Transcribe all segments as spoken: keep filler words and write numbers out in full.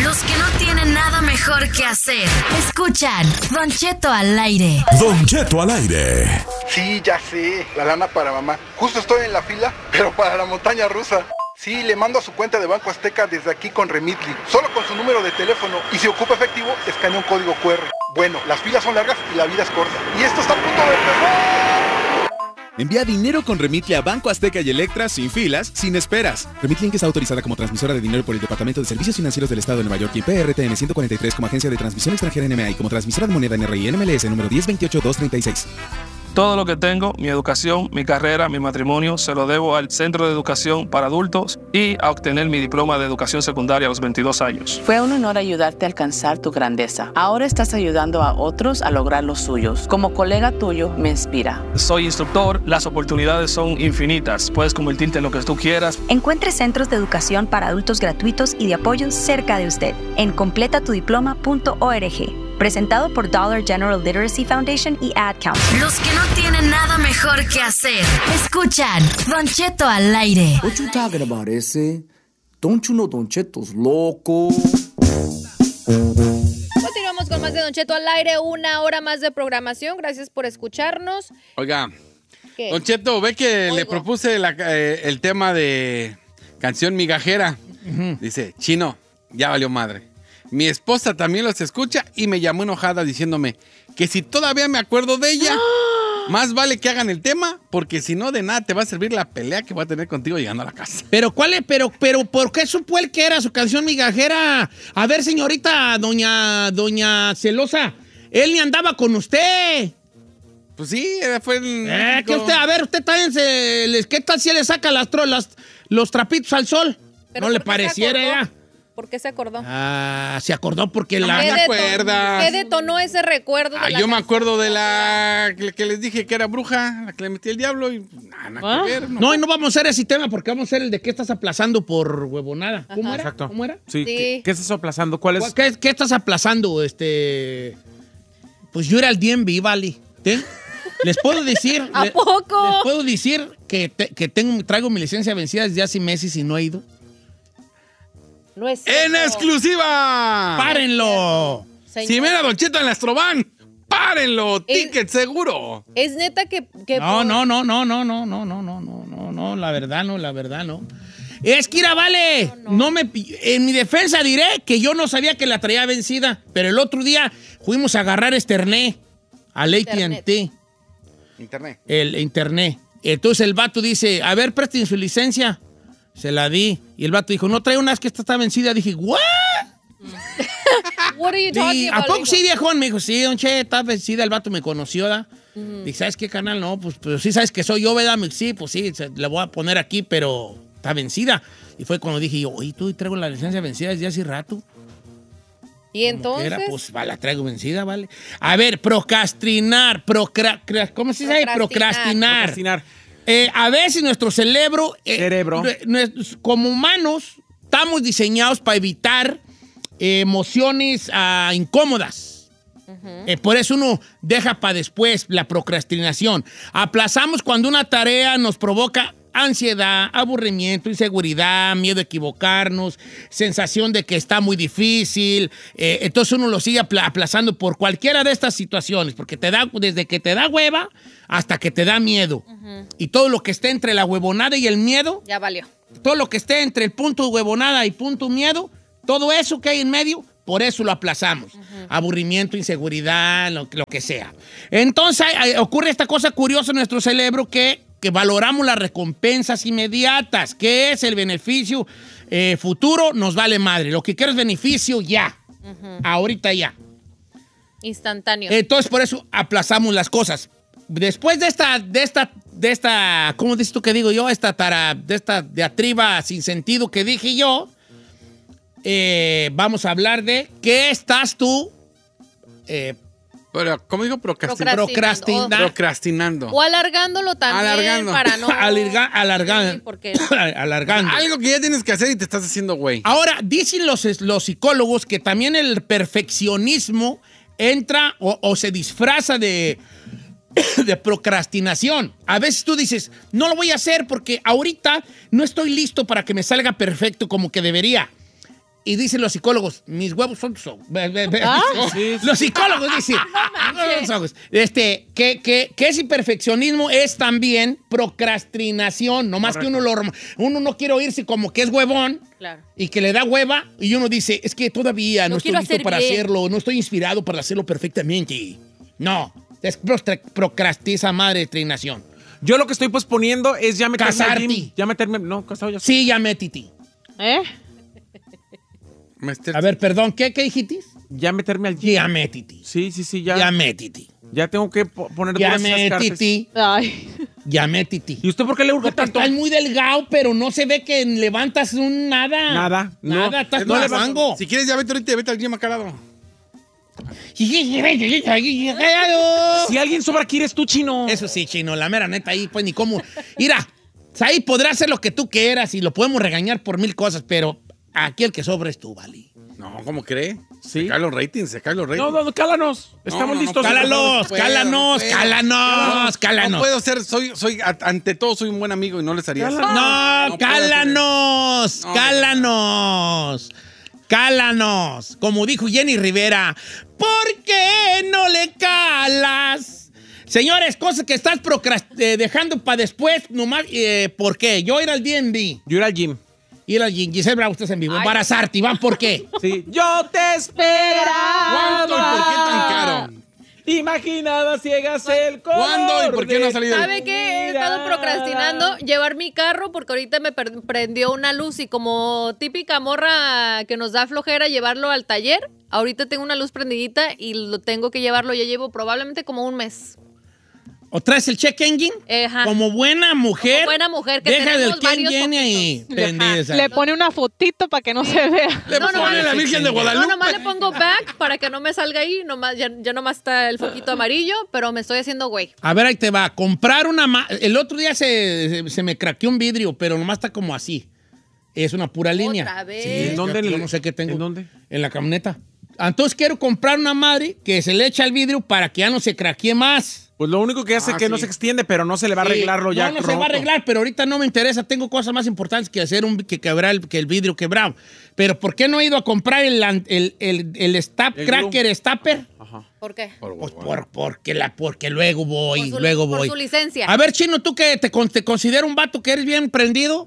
Los que no tienen nada mejor que hacer. Escuchan Don Cheto al aire. Don Cheto al aire. Sí, ya sé, la lana para mamá. Justo estoy en la fila, pero para la montaña rusa. Sí, le mando a su cuenta de Banco Azteca desde aquí con Remitly. Solo con su número de teléfono. Y si ocupa efectivo, escanea un código cu erre. Bueno, las filas son largas y la vida es corta. Y esto está a punto de empezar. Envía dinero con Remitly a Banco Azteca y Electra sin filas, sin esperas. Remitly Inc está autorizada como transmisora de dinero por el Departamento de Servicios Financieros del Estado de Nueva York y P R T N ciento cuarenta y tres como agencia de transmisión extranjera N M A y como transmisora de moneda N R I N M L S número diez veintiocho dos treinta y seis. Todo lo que tengo, mi educación, mi carrera, mi matrimonio, se lo debo al Centro de Educación para Adultos y a obtener mi diploma de educación secundaria a los veintidós años. Fue un honor ayudarte a alcanzar tu grandeza. Ahora estás ayudando a otros a lograr los suyos. Como colega tuyo, me inspira. Soy instructor, las oportunidades son infinitas. Puedes convertirte en lo que tú quieras. Encuentre centros de educación para adultos gratuitos y de apoyo cerca de usted en completa tu diploma punto org. Presentado por Dollar General Literacy Foundation y Ad Council. Los que no tienen nada mejor que hacer. Escuchan Don Cheto al aire. What you talking about, ese? Don't you know Don Cheto's loco? Continuamos con más de Don Cheto al aire, una hora más de programación. Gracias por escucharnos. Oiga, ¿qué? Don Cheto, ve que Oigo. le propuse la, eh, el tema de canción migajera. Uh-huh. Dice, chino, ya valió madre. Mi esposa también los escucha y me llamó enojada diciéndome que si todavía me acuerdo de ella, más vale que hagan el tema, porque si no, de nada te va a servir la pelea que voy a tener contigo llegando a la casa. Pero, ¿cuál es? Pero, pero, ¿por qué supo él que era su canción migajera? A ver, señorita, doña, doña Celosa, él ni andaba con usted. Pues sí, fue el... Eh, que usted, a ver, usted también se... les- ¿Qué tal si le saca las, tro- las- los trapitos al sol? ¿Pero No le por qué se pareciera acordó? ya. ¿Por qué se acordó? Ah, se acordó porque No la... me ¿Qué, deton- acuerdas? ¿Qué detonó ese recuerdo? de Ah, la yo me canción? acuerdo de la que, que les dije que era bruja, la que le metí el diablo y pues, nada, nada ¿Ah? que ver. No, y no vamos a hacer ese tema porque vamos a hacer el de qué estás aplazando por huevonada. ¿Cómo Ajá. era? Exacto. ¿Cómo era? Sí. Sí. ¿Qué, qué estás aplazando? ¿Cuál es? ¿Qué, qué estás aplazando? Este... Pues yo era el D M V, vale. ¿Sí? Les puedo decir... ¿A le- poco? Les puedo decir que, te- que tengo, traigo mi licencia vencida desde hace meses y no he ido. No es ¡En cierto. exclusiva! ¡Párenlo! Señor, Si ven a Don Cheto en la Astroban, ¡párenlo! Es- ¡Ticket seguro! es neta que... que No, por- no, no, no, no, no, no, no, no, no, no, no, la verdad no, la verdad no. Es que, Ira, vale, No, no. no me, en mi defensa diré que yo no sabía que la traía vencida, pero el otro día fuimos a agarrar Esterné al A T and T, Internet. el internet. Entonces el vato dice, a ver, presten su licencia. Se la di. Y el vato dijo, no trae una, es que esta está vencida. Dije, ¿what? What are you talking Sí, ¿a about? poco Le sí, dijo. viejón? Me dijo, sí, don Che, está vencida. El vato me conoció, ¿da? Dije, ¿sabes qué, canal? No, pues, pues sí, ¿sabes que soy yo, verdad? Me dijo, sí, pues sí, se- la voy a poner aquí, pero está vencida. Y fue cuando dije yo, oye, tú traigo la licencia vencida desde hace rato. Y entonces... Era, pues va, la traigo vencida, ¿vale? A ver, procrastinar, procra, cra- ¿cómo se dice? Procrastinar. Procrastinar. Procrastinar. Eh, a veces nuestro cerebro, eh, Cerebro. nue- nues- como humanos, estamos diseñados para evitar eh, emociones ah, incómodas. Eh, por eso uno deja para después la procrastinación. Aplazamos cuando una tarea nos provoca ansiedad, aburrimiento, inseguridad, miedo a equivocarnos, sensación de que está muy difícil. Eh, entonces uno lo sigue apla- aplazando por cualquiera de estas situaciones, porque te da, desde que te da hueva hasta que te da miedo. Y todo lo que esté entre la huevonada y el miedo, Ya valió. todo lo que esté entre el punto huevonada y punto miedo, todo eso que hay en medio, por eso lo aplazamos. Aburrimiento, inseguridad, lo, lo que sea. Entonces hay- hay- ocurre esta cosa curiosa en nuestro cerebro que, que valoramos las recompensas inmediatas. ¿Qué es el beneficio eh, futuro? Nos vale madre. Lo que quiero es beneficio ya. Ahorita ya. Instantáneo. Entonces por eso aplazamos las cosas. Después de esta, de esta, de esta, ¿cómo dices tú que digo yo? Esta tara, de esta diatriba sin sentido que dije yo, eh, vamos a hablar de qué estás tú eh, Pero, ¿cómo digo? Procrastin- Procrastinando. procrastina- Procrastinando. O alargándolo también Alargando. para no... alarga- alarga- Sí, porque- alargando. Algo que ya tienes que hacer y te estás haciendo, güey. Ahora, dicen los, los psicólogos que también el perfeccionismo entra o, o se disfraza de, de procrastinación. A veces tú dices, no lo voy a hacer porque ahorita no estoy listo para que me salga perfecto como que debería. y dicen los psicólogos, mis huevos son tus ojos. ¿Ah? Sí, sí. Los psicólogos dicen, no, los ojos. Este, que, que, que ese perfeccionismo es también procrastinación, nomás Correcto. que uno, lo, uno no quiere oírse como que es huevón. Claro. Y que le da hueva y uno dice, es que todavía no, no estoy listo para bien. hacerlo, no estoy inspirado para hacerlo perfectamente. No, es procrastina madre de trinación. Yo lo que estoy posponiendo es ya meterme Casarte. al gym. Ya meterme, no, casado ya. Sí, ya metiti. ¿Eh? A ver, perdón, ¿qué, qué dijiste? Ya meterme al gym. Ya metiti. Sí, sí, sí, ya. Ya metiti. Ya tengo que poner ya todas esas cartas. Titi. Ay. Ya metiti. ¿Y usted por qué le urge tanto? Estás muy delgado, pero no se ve que levantas un nada. Nada. Nada, no. estás no mango. Si quieres, ya vete ahorita, vete al gym acá al lado. Si alguien sobra aquí eres tú, Chino. Eso sí, Chino, la mera neta ahí, pues ni cómo. Mira, ahí podrás hacer lo que tú quieras y lo podemos regañar por mil cosas, pero aquí el que sobra es tú, Vali. No, ¿cómo cree? Sí. Se caen los ratings, se caen los ratings. No, no, no, cálanos. Estamos no, no, listos. No, cálanos, puedo, cálanos, no cálanos, cálanos. No puedo ser, soy, soy, ante todo soy un buen amigo y no les haría eso. No, no cálanos, no, cálanos, cálanos. Como dijo Jenny Rivera, ¿por qué no le calas? Señores, cosas que estás eh, dejando para después, nomás, eh, ¿por qué? Yo ir al D and D. Yo ir al gym. Ir al gym. Giselle Bravo, estás en vivo. Embarazarte, Iván, ¿por qué? Sí. Yo te esperaba. ¿Cuánto y por qué tan caro? Imaginada ciegas el color. ¿Cuándo y por qué no ha salido? ¿Sabe qué? He estado procrastinando llevar mi carro porque ahorita me prendió una luz y como típica morra que nos da flojera llevarlo al taller, ahorita tengo una luz prendidita y lo tengo que llevarlo. Ya llevo probablemente como un mes. ¿O traes el check engine? Ajá. Como buena mujer. Como buena mujer que deja del tenemos varios engine ahí. Le, le pone una fotito para que no se vea. Le no, pone nomás, la Virgen de Guadalupe. No, nomás le pongo back para que no me salga ahí. Nomás, ya, ya nomás está el foquito amarillo, pero me estoy haciendo güey. A ver, ahí te va. Comprar una... Ma el otro día se, se, se me craqueó un vidrio, pero nomás está como así. Es una pura línea. ¿Otra vez? Sí, ¿En dónde? Yo no sé qué tengo. ¿En dónde? En la camioneta. Entonces quiero comprar una madre que se le echa el vidrio para que ya no se craquee más. Pues lo único que hace es Ah, que sí. no se extiende, pero no se le va a arreglarlo Sí, ya. No, no se roto. va a arreglar, pero ahorita no me interesa. Tengo cosas más importantes que hacer un, que quebrar el, que el vidrio quebrado. Pero ¿por qué no he ido a comprar el, el, el, el stop, El cracker glue. stopper? Ajá. ¿Por qué? Pues por, porque, la, porque luego voy, Por su, luego por voy. su licencia. A ver, Chino, ¿tú que te, te considero un vato que eres bien prendido?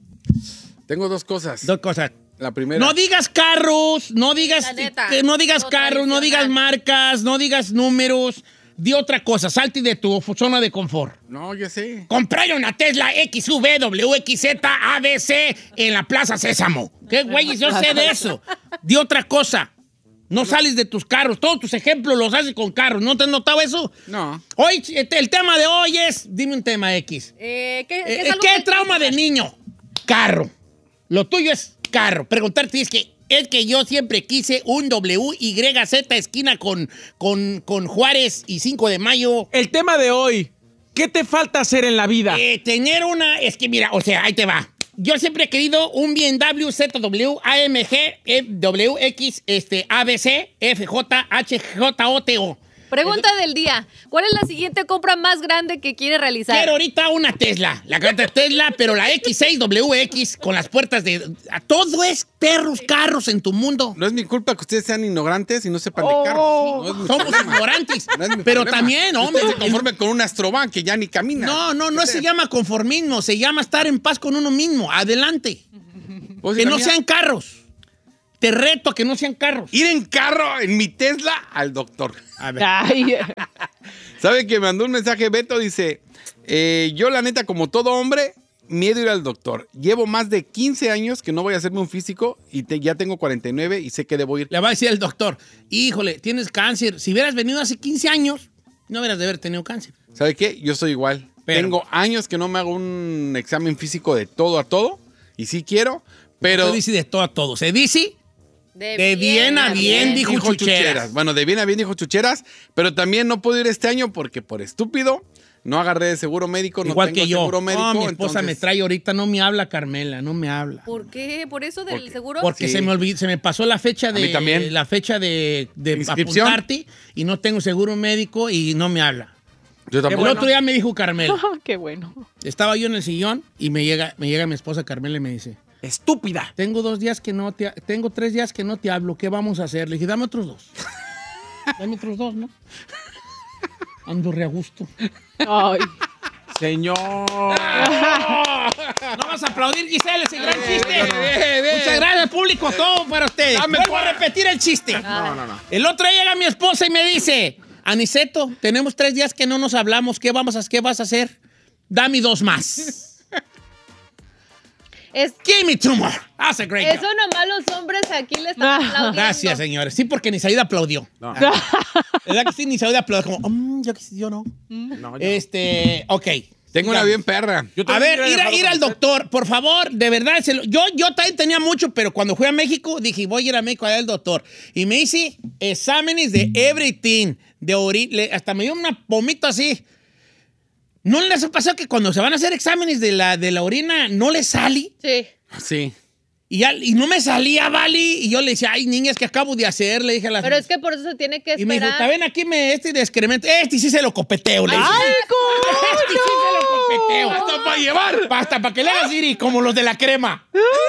Tengo dos cosas. Dos cosas. La primera. No digas carros, no digas, La neta, que no digas lo carros, no digas tradicional. marcas, no digas números. Di otra cosa, salte de tu zona de confort. No, ya sé. Comprar una Tesla X V W X Z A B C en la Plaza Sésamo. ¿Qué güey? Yo sé de eso. Di otra cosa. No sales de tus carros. Todos tus ejemplos los haces con carros. ¿No te has notado eso? No. Hoy, el tema de hoy es, dime un tema X. Eh, ¿qué, Eh, es algo ¿Qué que- trauma de niño? Carro. Lo tuyo es carro. Preguntarte es que es que yo siempre quise un W Y Z esquina con, con, con Juárez y cinco de mayo. El tema de hoy. ¿Qué te falta hacer en la vida? Eh, tener una... Es que mira, o sea, ahí te va. Yo siempre he querido un B M W Z W A M G F W X este, A B C F J H J O T O. Pregunta del día. ¿Cuál es la siguiente compra más grande que quiere realizar? Quiero ahorita una Tesla. La grande Tesla, pero la X seis W X con las puertas de... Todo es perros, carros en tu mundo. No es mi culpa que ustedes sean ignorantes y no sepan Oh, de carros. No es mi somos problema. ignorantes. No es mi pero problema. también, hombre. Usted se conforme con un Astrovan que ya ni camina. No, no, no se llama conformismo. Se llama estar en paz con uno mismo. Adelante. Pues, Que no camina- sean carros. Te reto a que no sean carros. Ir en carro, en mi Tesla, al doctor. A ver. Ay, ¿Sabe que me mandó un mensaje Beto? Dice, eh, yo la neta, como todo hombre, miedo a ir al doctor. Llevo más de quince años que no voy a hacerme un físico y te- ya tengo cuarenta y nueve y sé que debo ir. Le va a decir el doctor, híjole, tienes cáncer. Si hubieras venido hace quince años, no hubieras de haber tenido cáncer. ¿Sabe qué? Yo soy igual. Pero- Tengo años que no me hago un examen físico de todo a todo y sí quiero, pero... Se dice de todo a todo. Se dice de bien a bien, dijo Chucheras. Bueno, de bien a bien dijo Chucheras, pero también no puedo ir este año porque por estúpido no agarré de seguro médico, no Igual tengo que yo. seguro médico. No, mi esposa entonces- me trae ahorita, no me habla Carmela, no me habla. ¿Por qué? ¿Por eso del Porque- seguro? Porque Sí. se me olvidó, se me pasó la fecha de mí también. la fecha de, de ¿Inscripción? apuntarte y no tengo seguro médico y no me habla. Yo El tampoco. otro día me dijo Carmela. qué bueno. Estaba yo en el sillón y me llega, me llega mi esposa Carmela y me dice, Estúpida. Tengo dos días que no te... Tengo tres días que no te hablo. ¿Qué vamos a hacer? Le dije, dame otros dos. Dame otros dos, ¿no? Ando re a gusto. Ay. Señor. No vas a aplaudir, Giselle, ese gran chiste. Muchas gracias, público, todo para ustedes. Vuelvo a repetir el chiste. No, no, no. El otro día llega mi esposa y me dice, Aniceto, tenemos tres días que no nos hablamos. ¿Qué, vamos a, qué vas a hacer? Dame dos más. Es, Give me two more. That's a great eso job. nomás los hombres aquí le están aplaudiendo. Gracias, señores. Sí, porque Nisaida aplaudió. No. ¿Verdad que sí? Nisaida aplaudió como, mm, yo, yo no. No, yo Este, ok. Tengo una bien perra. Yo A también ver, quiero ir, a- dejarlo ir con al usted. doctor, por favor, de verdad. se lo- yo, yo también tenía mucho, pero cuando fui a México, dije, voy a ir a México a ver al doctor. Y me hice exámenes de everything, de orina, hasta me dio una pomita así. ¿No les ha pasado que cuando se van a hacer exámenes de la, de la orina, no les sale? Sí. Sí. Y, ya- y no me salía, Vali. Y yo le decía, ay, niña, es que acabo de hacer, le dije a la Pero es que por eso se tiene que Y me dijo, esperar. está bien, aquí me, este de excremento, este sí se lo copeteo, le dije. ¡Ay, cómo Este sí se lo copeteo. Hasta para llevar. Hasta para que le hagas Siri, como los de la crema.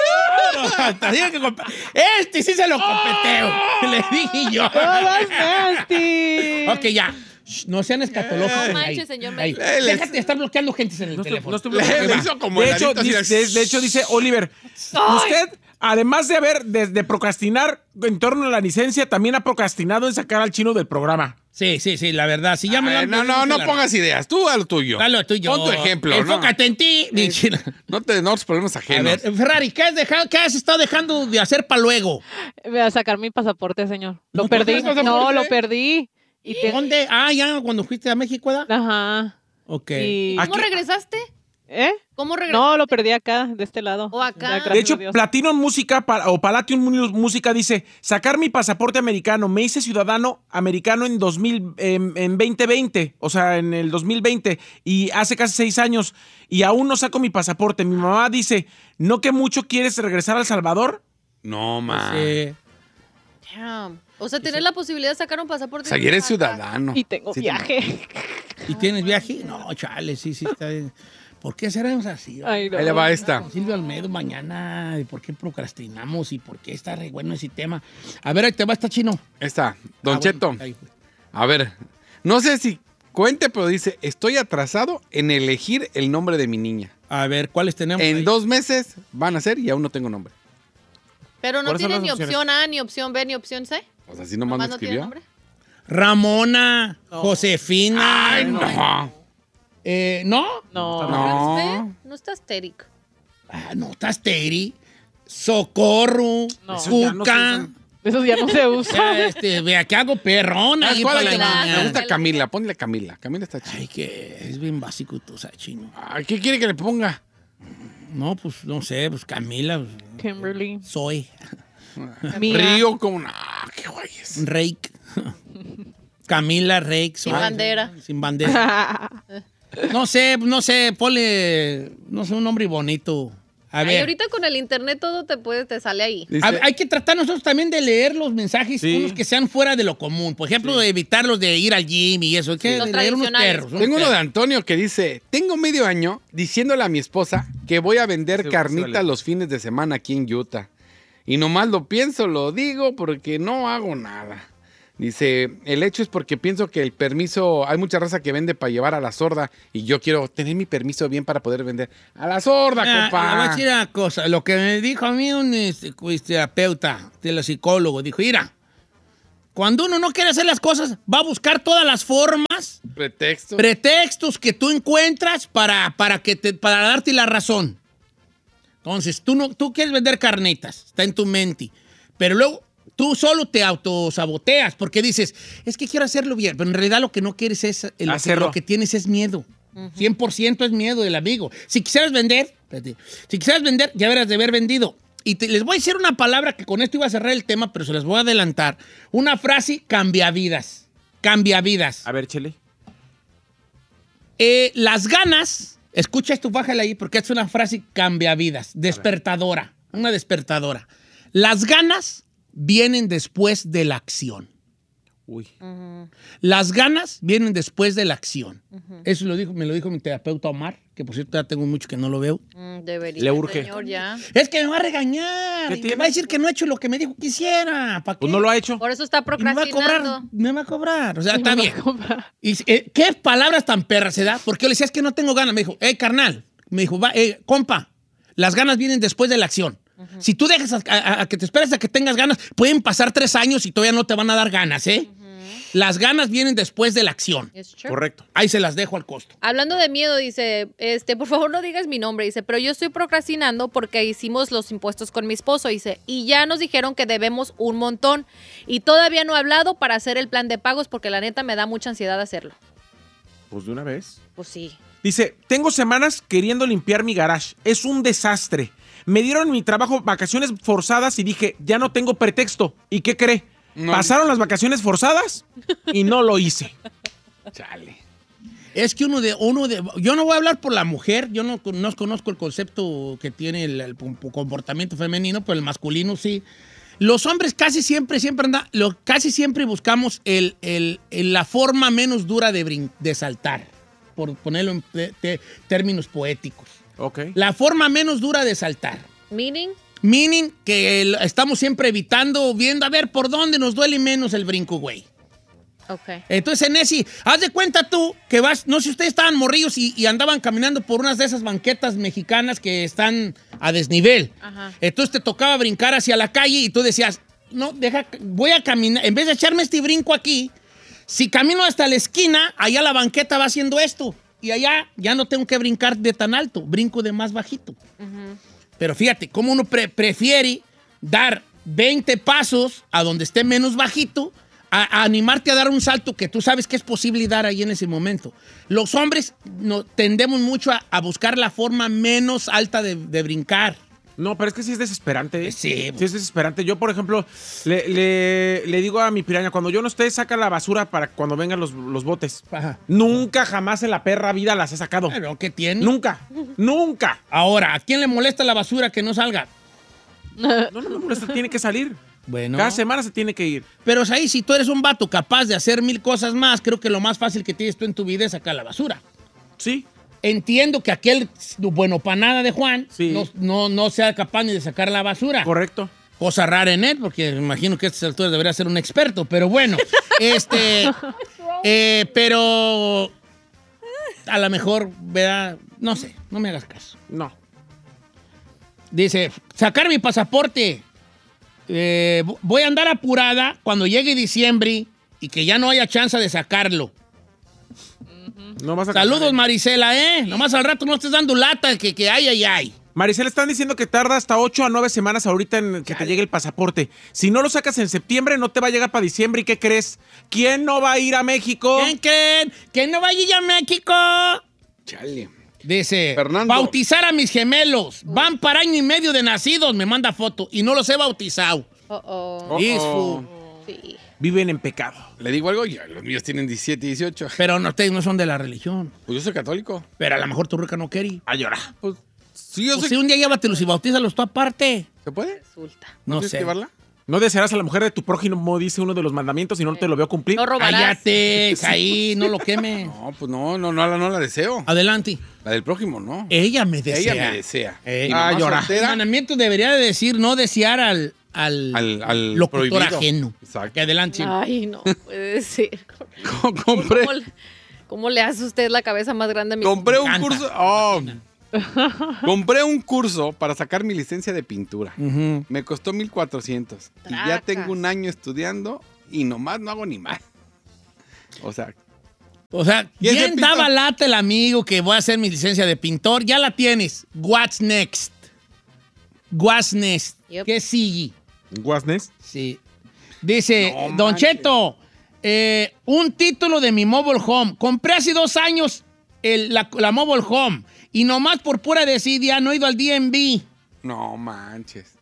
Hasta diga que compa- este sí se lo copeteo. Le dije yo. Oh, that's nasty. Ok, ya. Shh, no sean escatológicos. No Ahí, manches, señor ahí. médico. Déjate de estar bloqueando gente en el No estoy- teléfono. no estoy Le, bloqueando. le hizo como de, el hecho, ladito así dice, de- de, de hecho, dice Oliver, usted, además de haber, de, de procrastinar en torno a la licencia, también ha procrastinado en sacar al chino del programa. Sí, sí, sí, la verdad. Si ya me lo Ay, han no, pedido, no, se no la- pongas ideas. Tú a lo tuyo. Dale lo tuyo. Pon tu ejemplo, ¿no? Enfócate en ti, mi chino. No te no los problemas A ajenos. ver, Ferrari, ¿qué has, dejado, ¿qué has estado dejando de hacer para luego? Voy a sacar mi pasaporte, señor. Lo ¿No perdí. tienes pasaporte? No, lo perdí. Y te- ¿Dónde? Ah, ya cuando fuiste a México, ¿verdad? Ajá. Ok. Y- ¿Cómo regresaste? ¿Eh? ¿Cómo regresaste? No, lo perdí acá, de este lado. O acá. Ya, gracias De hecho, a Dios. Platinum Música pa- o Palladium Mu- Música dice, sacar mi pasaporte americano, me hice ciudadano americano en dos mil, en, en veinte veinte, o sea, en el dos mil veinte, y hace casi seis años, y aún no saco mi pasaporte. Mi mamá dice, ¿no que mucho quieres regresar a El Salvador? No, man. Sí. Damn. O sea, tener la posibilidad de sacar un pasaporte. O sea, y eres ciudadano. Y tengo Sí, viaje. ¿Y tienes viaje? No, chale, sí, sí, está bien. ¿Por qué seremos así? Ay, no. Ahí le va esta. Silvio Almedo mañana, ¿y por qué procrastinamos? ¿Y por qué está re bueno ese tema? A ver, ahí te va, está chino. Está. Don Ah, Cheto. bueno, ahí, pues. A ver. No sé si cuente, pero dice, estoy atrasado en elegir el nombre de mi niña. A ver, ¿cuáles tenemos En ahí? dos meses van a ser y aún no tengo nombre. Pero no ¿Cuáles son tiene las ni opciones? opción A, ni opción B, ni opción C. O sea, si nomás me Nomás no tiene escribió. nombre. Ramona, Josefina. Ay, no. Eh, ¿No? No. No. ¿Usted? No está estérico. Ah, no, estás Teri. Socorro. No. Esos ya no se Cuca. usan. Esos ya no se Ya, usan. este, vea que hago perrón ¿Sabes ahí cuál para es la que niña. me gusta Camila? Ponle Camila. Camila está chida. Ay, que es bien básico tú, sabes, chino. Ay, ¿qué quiere que le ponga? No, pues, no sé, pues Camila, pues, Kimberly. soy. Mía. Río como... No, qué guay es. Rake. Camila Rake. Sin soy. bandera. Sin bandera. No sé, no sé, ponle, no sé, un nombre bonito. A Ay, ver. ahorita con el internet todo te puede, te sale ahí. Dice, A- hay que tratar nosotros también de leer los mensajes, Sí. unos que sean fuera de lo común. Por ejemplo, de evitar los de ir al gym y eso. Hay que Los leer unos tradicionales. perros. unos tengo uno de perros. Antonio que dice, tengo medio año diciéndole a mi esposa que voy a vender Sí, carnitas sí, vale. los fines de semana aquí en Utah. Y nomás lo pienso, lo digo porque no hago nada. Dice, el hecho es porque pienso que el permiso, hay mucha raza que vende para llevar a la sorda y yo quiero tener mi permiso bien para poder vender a la sorda, Ah, compa. le voy a decir una cosa. Lo que me dijo a mí un este, pues, terapeuta, de la psicólogo, dijo, mira, cuando uno no quiere hacer las cosas, va a buscar todas las formas, Pretexto. pretextos que tú encuentras para, para, que te, para darte la razón. Entonces, tú, no, tú quieres vender carnitas, está en tu mente, pero luego tú solo te autosaboteas porque dices, es que quiero hacerlo bien, pero en realidad lo que no quieres es, eh, lo, que, Hacerlo. lo que tienes es miedo. cien por ciento es miedo del amigo. Si quisieras vender, espérate, si quisieras vender, ya verás de haber vendido. Y te- les voy a decir una palabra que con esto iba a cerrar el tema, pero se las voy a adelantar. Una frase cambia vidas. Cambia vidas. A ver, Chele. Eh, las ganas, escucha esto, bájale ahí, porque es una frase cambia vidas, despertadora, una despertadora. Las ganas vienen después de la acción. Uy. Ujú. Las ganas vienen después de la acción. Ujú. Eso lo dijo, me lo dijo mi terapeuta Omar, que por cierto ya tengo mucho que no lo veo. Mm, debería, Le urge. señor, ya. Es que me va a regañar. ¿Qué Y me tiene? va a decir que no ha hecho lo que me dijo que hiciera. ¿Para qué? Pues no lo ha hecho. Por eso está Y me va a procrastinando. cobrar. Me va a cobrar. O sea, Me está va a bien. cobrar. Y, eh, ¿qué palabras tan perras se da? Porque yo le decía, es que no tengo ganas. Me dijo, eh, carnal. Me dijo, va, eh, compa, las ganas vienen después de la acción. Si tú dejas a, a- a que te esperes a que tengas ganas, pueden pasar tres años y todavía no te van a dar ganas, ¿eh? Las ganas vienen después de la acción. It's true. Correcto. Ahí se las dejo al costo. Hablando de miedo, dice, este, por favor no digas mi nombre, dice, pero yo estoy procrastinando porque hicimos los impuestos con mi esposo, dice, y ya nos dijeron que debemos un montón y todavía no he hablado para hacer el plan de pagos porque la neta me da mucha ansiedad hacerlo. Pues de una vez. Pues sí. Dice, tengo semanas queriendo limpiar mi garage. Es un desastre. Me dieron en mi trabajo vacaciones forzadas y dije, ya no tengo pretexto. ¿Y qué cree? No. Pasaron las vacaciones forzadas y no lo hice. Chale. Es que uno de, uno de, yo no voy a hablar por la mujer, yo no, no conozco el concepto que tiene el, el comportamiento femenino, pero el masculino sí. Los hombres casi siempre, siempre anda, lo, casi siempre buscamos el, el- el- la forma menos dura de, brin- de saltar, por ponerlo en te- te- términos poéticos. Ok. La forma menos dura de saltar. Meaning, Meaning que el- estamos siempre evitando, viendo a ver por dónde nos duele menos el brinco, güey. ok. Entonces, Nessie, haz de cuenta tú que vas, no sé si ustedes estaban morrillos y, y andaban caminando por unas de esas banquetas mexicanas que están a desnivel. Ajá. Entonces te tocaba brincar hacia la calle y tú decías, no, deja, voy a caminar, en vez de echarme este brinco aquí, si camino hasta la esquina, allá la banqueta va haciendo esto. Y allá ya no tengo que brincar de tan alto, brinco de más bajito. Ujú. Pero fíjate, cómo uno pre- prefiere dar veinte pasos a donde esté menos bajito, a, a animarte a dar un salto que tú sabes que es posible dar ahí en ese momento. Los hombres no, tendemos mucho a, a buscar la forma menos alta de, de brincar. No, pero es que sí es desesperante. ¿eh? Sí. Sí es desesperante. Yo, por ejemplo, le, le- le digo a mi piraña, cuando yo no esté, saca la basura para cuando vengan los, los botes. Ajá. Nunca jamás en la perra vida las he sacado. Pero, ¿qué tiene? Nunca. Nunca. Ahora, ¿a quién le molesta la basura que no salga? No, no me molesta, tiene que salir. Bueno. Cada semana se tiene que ir. Pero ahí, si tú eres un vato capaz de hacer mil cosas más, creo que lo más fácil que tienes tú en tu vida es sacar la basura. Sí. Entiendo que aquel bueno para nada de Juan Sí. no, no, no sea capaz ni de sacar la basura. Correcto. Cosa rara en él, porque me imagino que a estas alturas debería ser un experto, pero bueno, este, eh, pero a lo mejor, ¿verdad? No sé, no me hagas caso. No. Dice, sacar mi pasaporte. Eh, voy a andar apurada cuando llegue diciembre y que ya no haya chance de sacarlo. No vas a Saludos, Marisela, ¿eh? Nomás al rato no estés dando lata, que, que ay, ay, ay. Maricela, están diciendo que tarda hasta ocho a nueve semanas ahorita en que te llegue el pasaporte. Si no lo sacas en septiembre, no te va a llegar para diciembre. ¿Y qué crees? ¿Quién no va a ir a México? ¿Quién creen? ¿Quién no va a ir a México? Chale. Dice, Fernando. bautizar a mis gemelos. Van para año y medio de nacidos, me manda foto. Y no los he bautizado. Oh, oh. Oh, Isfu. Sí. Viven en pecado. Le digo algo, ya, los míos tienen diecisiete, dieciocho. Pero no, ustedes no son de la religión. Pues yo soy católico. Pero a lo mejor tu ruca no quiere. A llorar. Pues sí, yo Pues soy... si un día llévatelos y bautízalos tú aparte. ¿Se puede? Resulta. No ¿Tienes que sé. llevarla? No desearás a la mujer de tu prójimo, dice uno de los mandamientos, y no te lo veo cumplir. No robarás. Cállate, ahí, no lo quemes. No, pues no, no, no, la- no la deseo. Adelante. La del prójimo, no. Ella me desea. Ella me desea. Eh, Mi ah, mamá llora. El soltera, mandamiento debería de decir no desear al, al, al, al locutor prohibido. ajeno. Exacto. Que adelante. Ay, no puede ser. Compré, ¿Cómo le, cómo le hace usted la cabeza más grande a mi compré un encanta. curso. Oh. Compré un curso para sacar mi licencia de pintura. Ujú. Me costó mil cuatrocientos. Y ya Tracas. tengo un año estudiando y nomás no hago ni mal. O sea, O sea, ¿Y ese bien pito? daba lata el amigo que voy a hacer mi licencia de pintor. Ya la tienes. What's next? What's next? Yep. ¿Qué sigue? Guasnes. Sí. Dice, No Don manches. Cheto, eh, un título de mi mobile home. Compré hace dos años el- la, la mobile home y nomás por pura desidia no he ido al D M V. no manches.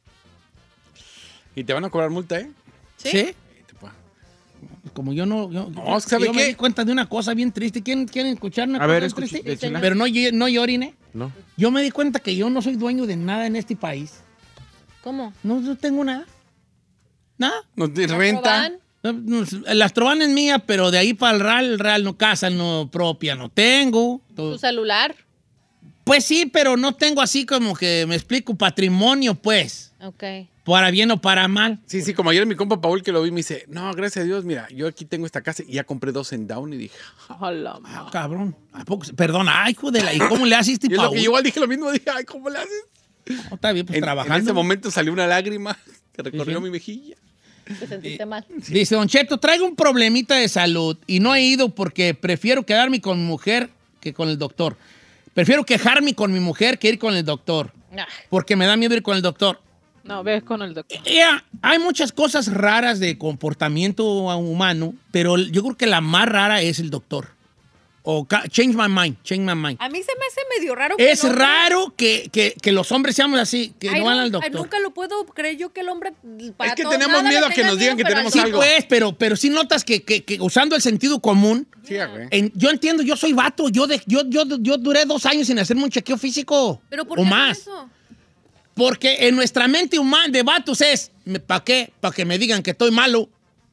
Y te van a cobrar multa, ¿eh? ¿Sí? ¿Sí? Y te pa- Como yo no... Yo, No, es que ¿sabe yo me qué? di cuenta de una cosa bien triste. ¿Quieren, quieren escuchar una A cosa ver, bien escuche, triste? échela. Pero no, ll- no lloren, ¿eh? No. Yo me di cuenta que yo no soy dueño de nada en este país. ¿Cómo? No, no tengo nada. Nada. ¿No te ¿No renta? roban? La Astrovan es mía, pero de ahí para el Real, el Real no, casa no propia no tengo. ¿Tu celular? Pues sí, pero no tengo así como que, me explico, patrimonio, pues. Ok. Para bien o para mal. Sí, sí, como ayer mi compa Paul que lo vi me dice, no, gracias a Dios, mira, yo aquí tengo esta casa y ya compré dos en Down y dije, hola, ah, cabrón. ¿A poco? Perdona, ay, hijo de la, ¿y cómo le haces, Paul? Yo igual dije lo mismo, dije, ay, ¿cómo le haces? No, está bien, pues en, trabajando. En ese momento salió una lágrima que recorrió sí, sí. mi mejilla. Te sentiste mal. Sí. Dice, Don Cheto, traigo un problemita de salud y no he ido porque prefiero quedarme con mi mujer que con el doctor. Prefiero quejarme con mi mujer que ir con el doctor. Ah. Porque me da miedo ir con el doctor. No, ves con el doctor. Yeah, hay muchas cosas raras de comportamiento humano, pero yo creo que la más rara es el doctor. O change my mind, change my mind. A mí se me hace medio raro que Es raro que, que, que los hombres seamos así, que ay, no van no, al doctor. Ay, nunca lo puedo creer yo que el hombre... Para es que todo, tenemos miedo a que nos digan que tenemos sí, algo. Pues, pero, pero sí notas que, que, que usando el sentido común... Sí, güey. En, yo entiendo, yo soy vato, yo, de, yo, yo, yo duré dos años sin hacerme un chequeo físico. ¿Pero por o qué más. eso? Porque en nuestra mente humana de vatos es, ¿para qué? Para que me digan que estoy malo.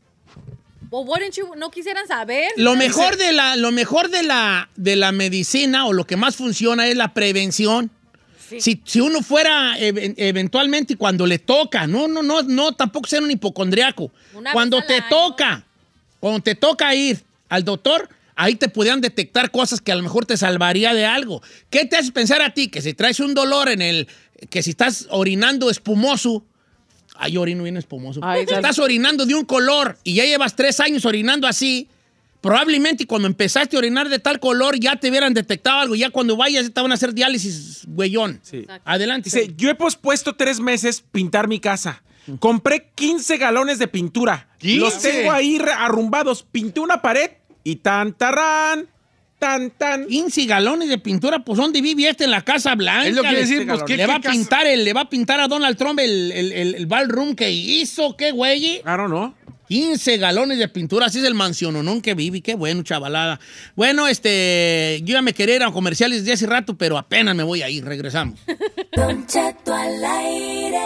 Well, wouldn't you, ¿no quisieran saber? Lo mejor de la, lo mejor de la, de la medicina o lo que más funciona es la prevención. Sí. Si, si uno fuera ev eventualmente cuando le toca, no, no, no, no, tampoco ser un hipocondriaco. Una cuando te año. toca, cuando te toca ir al doctor, ahí te podrían detectar cosas que a lo mejor te salvaría de algo. ¿Qué te hace pensar a ti? Que si traes un dolor en el, que si estás orinando espumoso, ay, yo orino bien espumoso. Ay, si estás orinando de un color y ya llevas tres años orinando así, probablemente cuando empezaste a orinar de tal color ya te hubieran detectado algo. Ya cuando vayas te van a hacer diálisis, güeyón. Sí. Adelante. Dice, yo he pospuesto tres meses pintar mi casa. Compré quince galones de pintura. ¿quince? Los tengo ahí arrumbados. Pinté una pared y tan, tarán, tan, tan. quince galones de pintura, pues ¿dónde vive este en la Casa Blanca? Es lo que quiere decir, pues, ¿qué, le, qué va a casa? pintar el, le va a pintar a Donald Trump el, el, el, el ballroom que hizo, ¿qué güey? Claro, ¿no? quince galones de pintura, así es el mansiononón que vive, qué bueno, chavalada. Bueno, este, yo ya me quería ir a comerciales de hace rato, pero apenas me voy a ir, regresamos. Don Cheto al aire.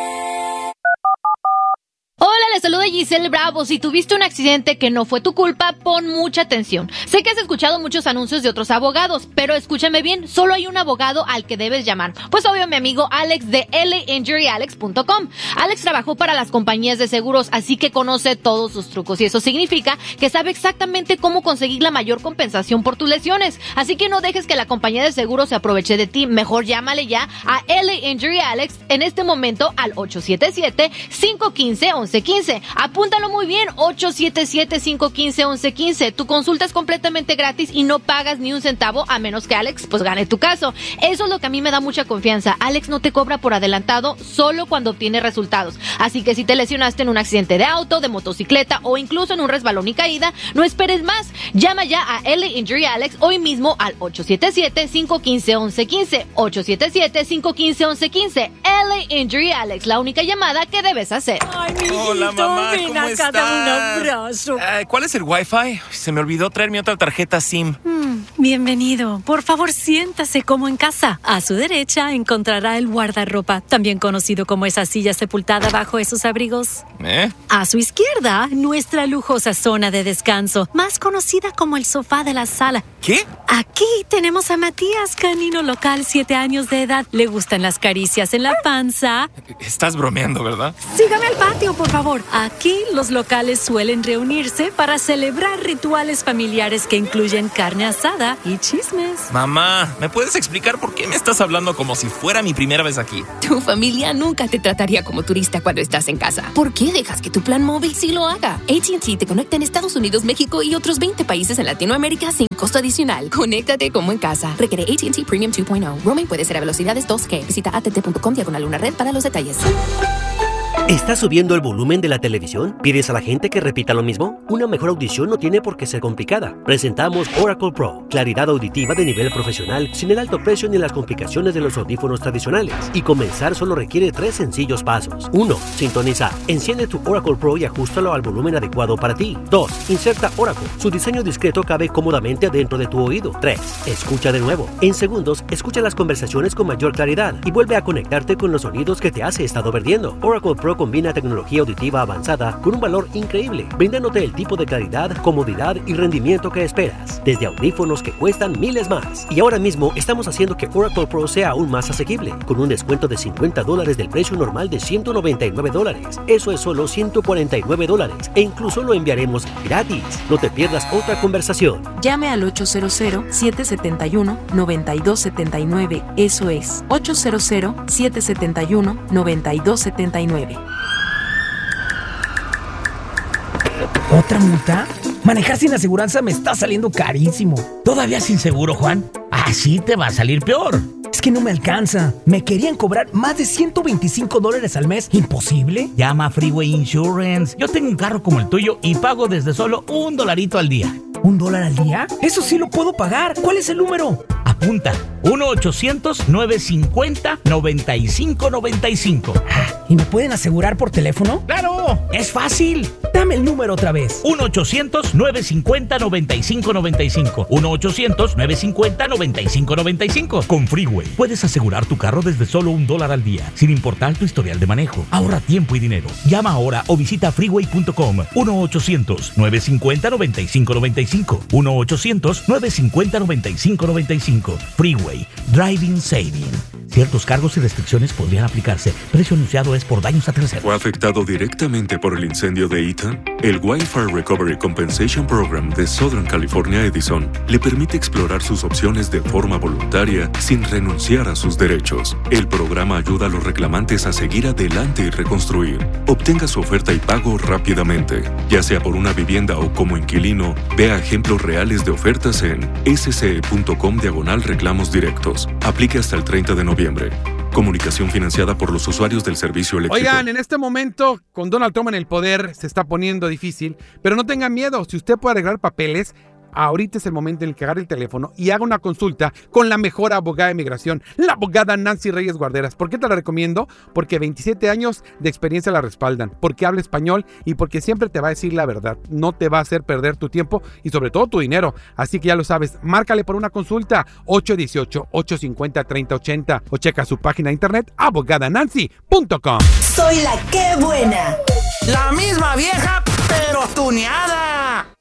Hola, les saluda Giselle Bravo. Si tuviste un accidente que no fue tu culpa, pon mucha atención. Sé que has escuchado muchos anuncios de otros abogados, pero escúchame bien, solo hay un abogado al que debes llamar. Pues obvio, mi amigo Alex de L A injury alex punto com. Alex trabajó para las compañías de seguros, así que conoce todos sus trucos y eso significa que sabe exactamente cómo conseguir la mayor compensación por tus lesiones. Así que no dejes que la compañía de seguros se aproveche de ti. Mejor llámale ya a L A injury alex en este momento al ocho siete siete, cinco uno cinco, once quince. Apúntalo muy bien, ocho siete siete, cinco uno cinco, once quince. Tu consulta es completamente gratis y no pagas ni un centavo a menos que Alex pues gane tu caso. Eso es lo que a mí me da mucha confianza. Alex no te cobra por adelantado solo cuando obtiene resultados. Así que si te lesionaste en un accidente de auto, de motocicleta o incluso en un resbalón y caída, no esperes más. Llama ya a L A Injury Alex hoy mismo al ocho siete siete, cinco uno cinco, once quince. ocho siete siete, cinco uno cinco, once quince. L A Injury Alex, la única llamada que debes hacer. Ay, mi Hola, mamá, ¿cómo ven estás? Acá, un abrazo. Uh, ¿Cuál es el Wi-Fi? Se me olvidó traer mi otra tarjeta SIM. Mm, bienvenido. Por favor, siéntase como en casa. A su derecha encontrará el guardarropa, también conocido como esa silla sepultada bajo esos abrigos. ¿Eh? A su izquierda, nuestra lujosa zona de descanso, más conocida como el sofá de la sala. ¿Qué? Aquí tenemos a Matías, canino local, siete años de edad. Le gustan las caricias en la panza. Estás bromeando, ¿verdad? Sígame al patio, por favor. Aquí los locales suelen reunirse para celebrar rituales familiares que incluyen carne asada y chismes. Mamá, ¿me puedes explicar por qué me estás hablando como si fuera mi primera vez aquí? Tu familia nunca te trataría como turista cuando estás en casa. ¿Por qué dejas que tu plan móvil sí lo haga? A T and T te conecta en Estados Unidos, México y otros veinte países en Latinoamérica sin costo adicional. Conéctate como en casa. Requiere A T and T Premium dos punto cero. Roaming puede ser a velocidades dos G. Visita A T T punto com diagonal una red para los detalles. ¿Estás subiendo el volumen de la televisión? ¿Pides a la gente que repita lo mismo? Una mejor audición no tiene por qué ser complicada. Presentamos Oracle Pro, claridad auditiva de nivel profesional, sin el alto precio ni las complicaciones de los audífonos tradicionales. Y comenzar solo requiere tres sencillos pasos. uno. Sintonizar. Enciende tu Oracle Pro y ajustalo al volumen adecuado para ti. dos. Inserta Oracle. Su diseño discreto cabe cómodamente adentro de tu oído. tres. Escucha de nuevo. En segundos, escucha las conversaciones con mayor claridad y vuelve a conectarte con los sonidos que te has estado perdiendo. Oracle Pro Pro combina tecnología auditiva avanzada con un valor increíble, brindándote el tipo de calidad, comodidad y rendimiento que esperas, desde audífonos que cuestan miles más. Y ahora mismo estamos haciendo que Oracle Pro sea aún más asequible, con un descuento de cincuenta dólares del precio normal de ciento noventa y nueve dólares. Eso es solo ciento cuarenta y nueve dólares, e incluso lo enviaremos gratis. No te pierdas otra conversación. Llame al ocho cero cero, siete siete uno, nueve dos siete nueve. Eso es ocho cero cero, siete siete uno, nueve dos siete nueve. ¿Otra multa? Manejar sin aseguranza me está saliendo carísimo. ¿Todavía sin seguro, Juan? Así te va a salir peor. Es que no me alcanza. Me querían cobrar más de ciento veinticinco dólares al mes. ¿Imposible? Llama a Freeway Insurance. Yo tengo un carro como el tuyo y pago desde solo un dolarito al día. ¿Un dólar al día? Eso sí lo puedo pagar. ¿Cuál es el número? Apunta. uno ochocientos, nueve cincuenta, noventa y cinco noventa y cinco. ¿Y me pueden asegurar por teléfono? ¡Claro! ¡Es fácil! Dame el número otra vez. uno ochocientos, nueve cincuenta, noventa y cinco noventa y cinco. uno ochocientos, nueve cincuenta, noventa y cinco noventa y cinco. Con Freeway puedes asegurar tu carro desde solo un dólar al día, sin importar tu historial de manejo. Ahorra tiempo y dinero. Llama ahora o visita freeway punto com. uno ochocientos, nueve cincuenta, noventa y cinco noventa y cinco. uno ochocientos, nueve cincuenta, noventa y cinco noventa y cinco. Freeway. Driving Saving. Ciertos cargos y restricciones podrían aplicarse. Precio anunciado es por daños a terceros. ¿Fue afectado directamente por el incendio de Ethan? El Wildfire Recovery Compensation Program de Southern California Edison le permite explorar sus opciones de forma voluntaria sin renunciar a sus derechos. El programa ayuda a los reclamantes a seguir adelante y reconstruir. Obtenga su oferta y pago rápidamente. Ya sea por una vivienda o como inquilino, vea ejemplos reales de ofertas en sce.com diagonal reclamos directos. Aplique hasta el treinta de noviembre. Comunicación financiada por los usuarios del servicio eléctrico. Oigan, en este momento, con Donald Trump en el poder, se está poniendo difícil, pero no tengan miedo. Si usted puede arreglar papeles, ahorita es el momento en el que agarre el teléfono y haga una consulta con la mejor abogada de migración, la abogada Nancy Reyes Guarderas. ¿Por qué te la recomiendo? Porque veintisiete años de experiencia la respaldan, porque habla español y porque siempre te va a decir la verdad. No te va a hacer perder tu tiempo y sobre todo tu dinero. Así que ya lo sabes, márcale por una consulta ocho uno ocho, ocho cinco cero, tres cero ocho cero o checa su página de internet abogada nancy punto com. Soy la que buena. La misma vieja, pero tuneada.